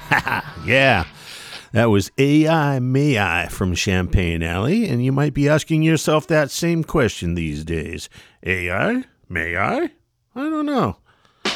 Yeah, that was AI May I from Champagne Alley, and you might be asking yourself that same question these days. AI? May I? I don't know.